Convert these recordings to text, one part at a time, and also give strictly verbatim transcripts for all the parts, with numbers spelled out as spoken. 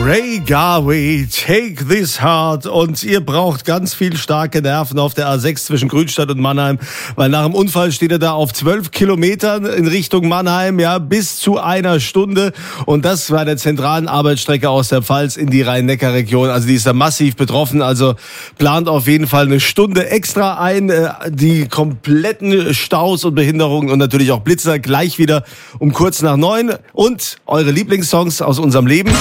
Ray Garvey, Take This Heart. Und ihr braucht ganz viel starke Nerven auf der A sechs zwischen Grünstadt und Mannheim, weil nach dem Unfall steht er da auf zwölf Kilometern in Richtung Mannheim, ja, bis zu einer Stunde. Und das war der zentralen Arbeitsstrecke aus der Pfalz in die Rhein-Neckar-Region. Also die ist da massiv betroffen. Also plant auf jeden Fall eine Stunde extra ein. Die kompletten Staus und Behinderungen und natürlich auch Blitzer gleich wieder um kurz nach neun. Und eure Lieblingssongs aus unserem Leben.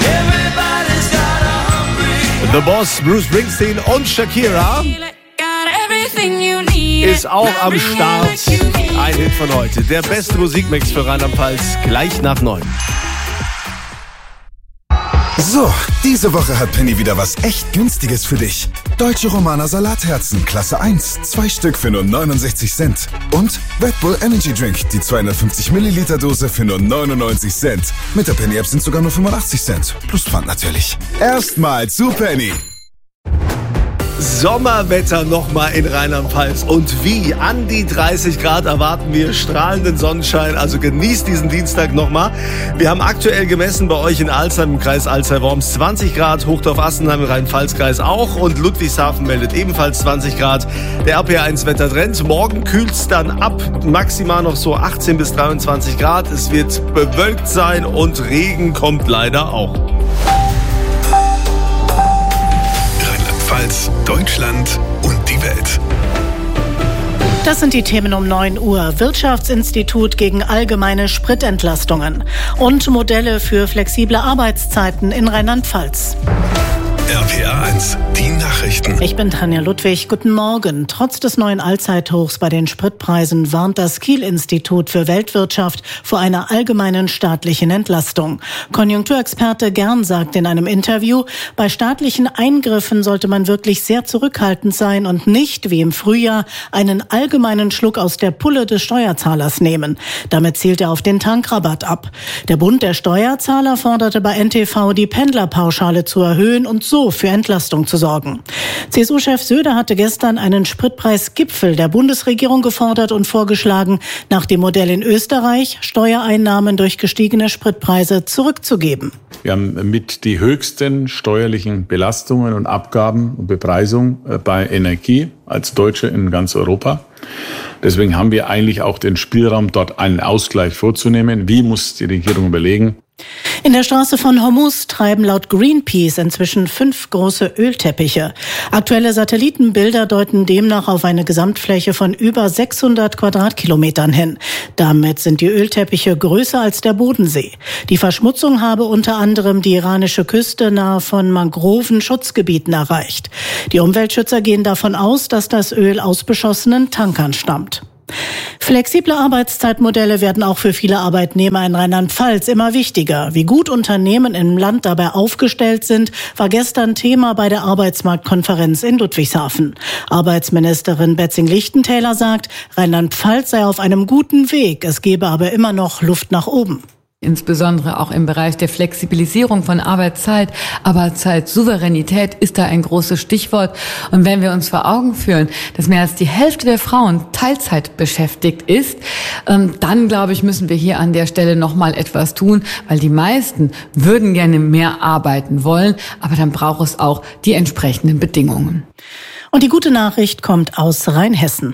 The Boss, Bruce Springsteen und Shakira ist auch am Start. Ein Hit von heute. Der beste Musikmix für Rheinland-Pfalz gleich nach neun. So, diese Woche hat Penny wieder was echt Günstiges für dich. Deutsche Romana Salatherzen, Klasse eins, zwei Stück für nur neunundsechzig Cent. Und Red Bull Energy Drink, die zweihundertfünfzig Milliliter Dose für nur neunundneunzig Cent. Mit der Penny App sind sogar nur fünfundachtzig Cent. Plus Pfand natürlich. Erstmal zu Penny. Sommerwetter nochmal in Rheinland-Pfalz. Und wie? An die dreißig Grad erwarten wir, strahlenden Sonnenschein. Also genießt diesen Dienstag nochmal. Wir haben aktuell gemessen bei euch in Alzheim im Kreis Alzey-Worms zwanzig Grad, Hochdorf-Assenheim im Rhein-Pfalz-Kreis auch und Ludwigshafen meldet ebenfalls zwanzig Grad. Der R P eins Wettertrend. Morgen kühlt es dann ab, maximal noch so achtzehn bis dreiundzwanzig Grad. Es wird bewölkt sein und Regen kommt leider auch. Rheinland-Pfalz, Deutschland und die Welt. Das sind die Themen um neun Uhr. Wirtschaftsinstitut gegen allgemeine Spritentlastungen und Modelle für flexible Arbeitszeiten in Rheinland-Pfalz. R P R eins, die Nachrichten. Ich bin Tanja Ludwig. Guten Morgen. Trotz des neuen Allzeithochs bei den Spritpreisen warnt das Kiel-Institut für Weltwirtschaft vor einer allgemeinen staatlichen Entlastung. Konjunkturexperte Gern sagt in einem Interview, bei staatlichen Eingriffen sollte man wirklich sehr zurückhaltend sein und nicht, wie im Frühjahr, einen allgemeinen Schluck aus der Pulle des Steuerzahlers nehmen. Damit zielt er auf den Tankrabatt ab. Der Bund der Steuerzahler forderte bei N T V, die Pendlerpauschale zu erhöhen und so für Entlastung zu sorgen. C S U-Chef Söder hatte gestern einen Spritpreisgipfel der Bundesregierung gefordert und vorgeschlagen, nach dem Modell in Österreich Steuereinnahmen durch gestiegene Spritpreise zurückzugeben. Wir haben mit die höchsten steuerlichen Belastungen und Abgaben und Bepreisung bei Energie als Deutsche in ganz Europa. Deswegen haben wir eigentlich auch den Spielraum, dort einen Ausgleich vorzunehmen. Wie muss die Regierung überlegen? In der Straße von Hormuz treiben laut Greenpeace inzwischen fünf große Ölteppiche. Aktuelle Satellitenbilder deuten demnach auf eine Gesamtfläche von über sechshundert Quadratkilometern hin. Damit sind die Ölteppiche größer als der Bodensee. Die Verschmutzung habe unter anderem die iranische Küste nahe von Mangroven-Schutzgebieten erreicht. Die Umweltschützer gehen davon aus, dass das Öl aus beschossenen Tankern stammt. Flexible Arbeitszeitmodelle werden auch für viele Arbeitnehmer in Rheinland-Pfalz immer wichtiger. Wie gut Unternehmen im Land dabei aufgestellt sind, war gestern Thema bei der Arbeitsmarktkonferenz in Ludwigshafen. Arbeitsministerin Betzing-Lichtentäler sagt, Rheinland-Pfalz sei auf einem guten Weg, es gebe aber immer noch Luft nach oben. Insbesondere auch im Bereich der Flexibilisierung von Arbeitszeit, Arbeitszeit-Souveränität ist da ein großes Stichwort. Und wenn wir uns vor Augen führen, dass mehr als die Hälfte der Frauen Teilzeit beschäftigt ist, dann, glaube ich, müssen wir hier an der Stelle nochmal etwas tun, weil die meisten würden gerne mehr arbeiten wollen, aber dann braucht es auch die entsprechenden Bedingungen. Und die gute Nachricht kommt aus Rheinhessen.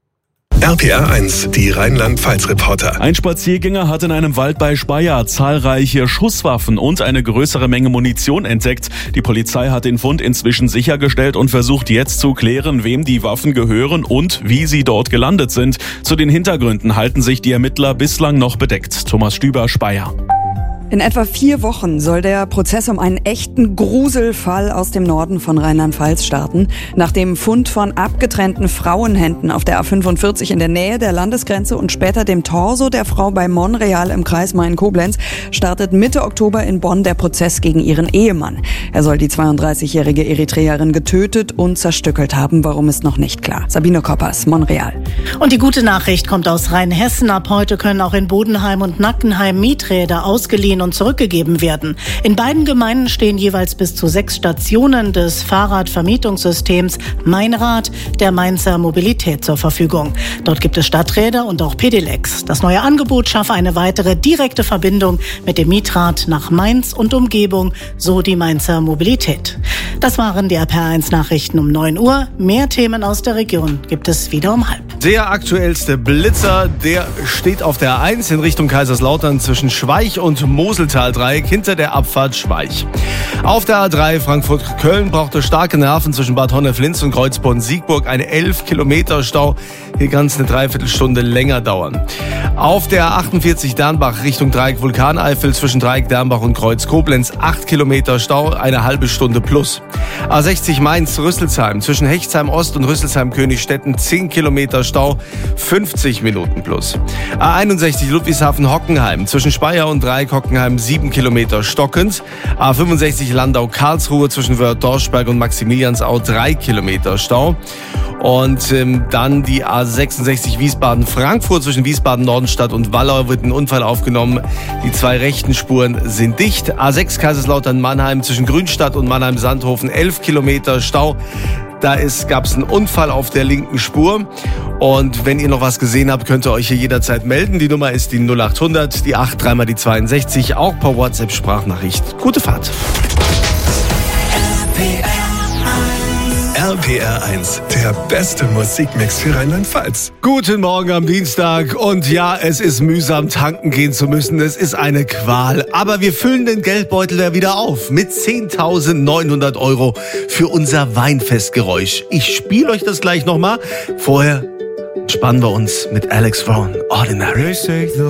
R P R eins, die Rheinland-Pfalz-Reporter. Ein Spaziergänger hat in einem Wald bei Speyer zahlreiche Schusswaffen und eine größere Menge Munition entdeckt. Die Polizei hat den Fund inzwischen sichergestellt und versucht jetzt zu klären, wem die Waffen gehören und wie sie dort gelandet sind. Zu den Hintergründen halten sich die Ermittler bislang noch bedeckt. Thomas Stüber, Speyer. In etwa vier Wochen soll der Prozess um einen echten Gruselfall aus dem Norden von Rheinland-Pfalz starten. Nach dem Fund von abgetrennten Frauenhänden auf der A fünfundvierzig in der Nähe der Landesgrenze und später dem Torso der Frau bei Monreal im Kreis Main-Koblenz startet Mitte Oktober in Bonn der Prozess gegen ihren Ehemann. Er soll die zweiunddreißigjährige Eritreerin getötet und zerstückelt haben. Warum ist noch nicht klar. Sabine Koppers, Monreal. Und die gute Nachricht kommt aus Rheinhessen. Ab heute können auch in Bodenheim und Nackenheim Mieträder ausgeliehen ein- und zurückgegeben werden. In beiden Gemeinden stehen jeweils bis zu sechs Stationen des Fahrradvermietungssystems Meinrad der Mainzer Mobilität zur Verfügung. Dort gibt es Stadträder und auch Pedelecs. Das neue Angebot schaffe eine weitere direkte Verbindung mit dem Mietrad nach Mainz und Umgebung, so die Mainzer Mobilität. Das waren die R P R eins Nachrichten um neun Uhr. Mehr Themen aus der Region gibt es wieder um halb. Der aktuellste Blitzer, der steht auf der A eins in Richtung Kaiserslautern zwischen Schweich und Moseltal-Dreieck hinter der Abfahrt Schweich. Auf der A drei Frankfurt-Köln braucht es starke Nerven zwischen Bad Honnef-Linz und Kreuzborn-Siegburg. Eine elf Kilometer Stau. Hier kann es eine Dreiviertelstunde länger dauern. Auf der A achtundvierzig Dernbach Richtung Dreieck Vulkaneifel zwischen Dreieck Dernbach und Kreuz Koblenz acht Kilometer Stau, eine halbe Stunde plus. A sechzig Mainz-Rüsselsheim zwischen Hechtsheim Ost und Rüsselsheim-Königstetten zehn Kilometer Stau, fünfzig Minuten plus. A einundsechzig Ludwigshafen-Hockenheim zwischen Speyer und Dreieck Hockenheim sieben Kilometer stockend. A fünfundsechzig Landau-Karlsruhe zwischen Wörth-Dorschberg und Maximiliansau drei Kilometer Stau. Und ähm, dann die A sechsundsechzig Wiesbaden-Frankfurt zwischen Wiesbaden-Nordenstadt und Wallau wird ein Unfall aufgenommen. Die zwei rechten Spuren sind dicht. A sechs Kaiserslautern-Mannheim zwischen Grünstadt und Mannheim-Sandhofen elf Kilometer Stau. Da gab es einen Unfall auf der linken Spur. Und wenn ihr noch was gesehen habt, könnt ihr euch hier jederzeit melden. Die Nummer ist die null acht hundert, die acht, dreimal die zweiundsechzig, auch per WhatsApp-Sprachnachricht. Gute Fahrt. R P R eins, der beste Musikmix für Rheinland-Pfalz. Guten Morgen am Dienstag. Und ja, es ist mühsam, tanken gehen zu müssen. Es ist eine Qual. Aber wir füllen den Geldbeutel ja wieder auf mit zehntausendneunhundert Euro für unser Weinfestgeräusch. Ich spiele euch das gleich nochmal. Vorher entspannen wir uns mit Alex Vaughan, Ordinary.